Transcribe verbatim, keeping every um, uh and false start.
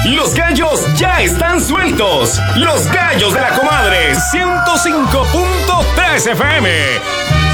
Los gallos ya están sueltos. Los gallos de la comadre ciento cinco punto tres F M.